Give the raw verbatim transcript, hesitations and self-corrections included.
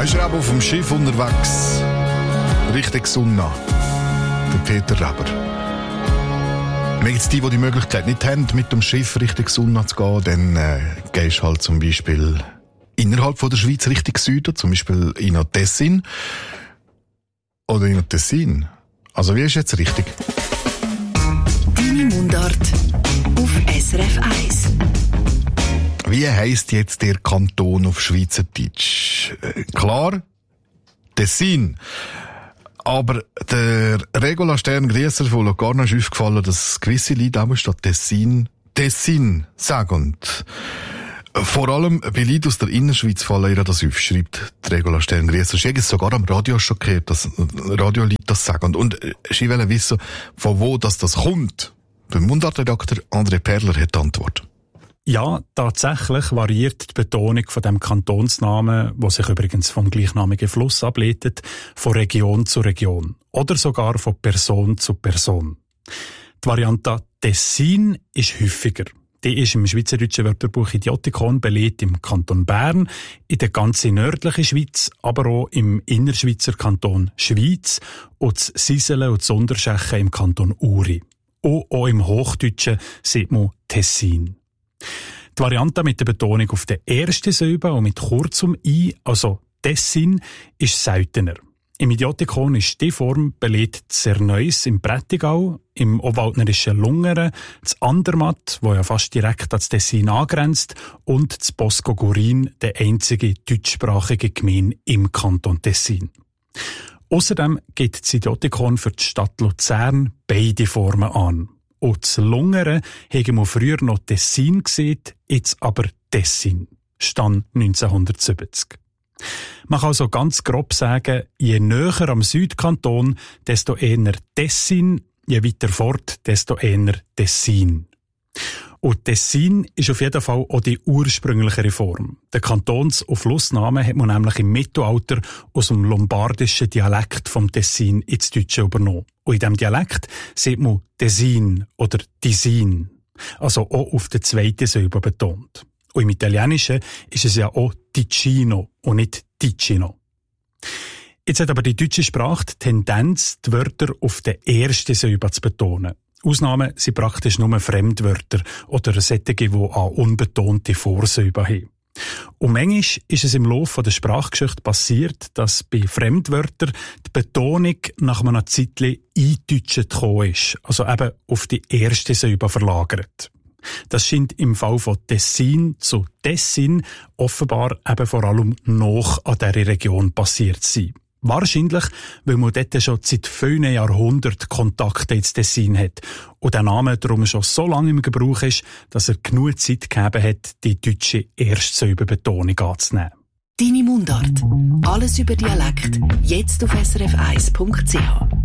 Er ist Reber auf dem Schiff unterwegs. Richtung Sunna. Der Peter Reber. Wenn jetzt die, die die Möglichkeit nicht haben, mit dem Schiff Richtung Sunna zu gehen, dann äh, gehst du halt zum Beispiel innerhalb von der Schweiz Richtung Süden, zum Beispiel in Tessin. Oder in Tessin. Also wie ist jetzt richtig? Deine Mundart auf S R F eins. Wie heisst jetzt der Kanton auf Schweizerdeutsch? Äh, klar, Tessin. Aber der Regula Stern-Grieser von Locarno ist aufgefallen, dass gewisse Leute auch statt Tessin Tessin sagen. Vor allem bei Leuten aus der Innerschweiz fallen ihr das auf, schreibt die Regula Stern-Grieser. Sie haben es sogar am Radio schon gehört, dass Radioleute das sagen. Und sie wollen wissen, von wo das, das kommt. Der Mundartredakteur André Perler hat die Antwort. Ja, tatsächlich variiert die Betonung von dem Kantonsnamen, wo sich übrigens vom gleichnamigen Fluss ableitet, von Region zu Region oder sogar von Person zu Person. Die Variante Tessin ist häufiger. Die ist im schweizerdeutschen Wörterbuch Idiotikon belegt im Kanton Bern, in der ganzen nördlichen Schweiz, aber auch im Innerschweizer Kanton Schwyz und das Siselen und das Unterschechen im Kanton Uri. Und auch im Hochdeutschen sieht man Tessin. Die Variante mit der Betonung auf der ersten Silbe und mit kurzem I, also Tessin, ist seltener. Im Idiotikon ist die Form belegt Zerneus im Prättigau, im obwaldnerischen Lungeren, das Andermatt, wo ja fast direkt an das Tessin angrenzt, und das Bosco-Gurin, der einzige deutschsprachige Gemeinde im Kanton Tessin. Außerdem gibt das Idiotikon für die Stadt Luzern beide Formen an. Und das Lungeren haben wir früher noch Tessin gesehen, jetzt aber Tessin. Stand neunzehnhundertsiebzig. Man kann also ganz grob sagen, je näher am Südkanton, desto eher Tessin, je weiter fort, desto eher Tessin. Und Tessin ist auf jeden Fall auch die ursprünglichere Form. Den Kantons- und Flussnamen hat man nämlich im Mittelalter aus dem lombardischen Dialekt vom Tessin ins Deutsche übernommen. Und in diesem Dialekt sieht man Tessin oder Tisin, also auch auf der zweiten Silbe betont. Und im Italienischen ist es ja auch Ticino und nicht Ticino. Jetzt hat aber die deutsche Sprache die Tendenz, die Wörter auf der ersten Silbe zu betonen. Ausnahmen sind praktisch nur Fremdwörter oder solche, die an unbetonte Vorsilben haben. Und manchmal ist es im Laufe der Sprachgeschichte passiert, dass bei Fremdwörtern die Betonung nach einem Zeitchen eindeutscht gekommen ist, also eben auf die erste Silbe verlagert. Das scheint im Fall von Tessin zu Tessin offenbar eben vor allem noch an dieser Region passiert zu sein. Wahrscheinlich, weil man dort schon seit vielen Jahrhunderten Kontakte ins Tessin hat und der Name darum schon so lange im Gebrauch ist, dass er genug Zeit gegeben hat, die deutsche Erstsilbenbetonung anzunehmen. Deine Mundart. Alles über Dialekt. Jetzt auf S R F eins Punkt C H.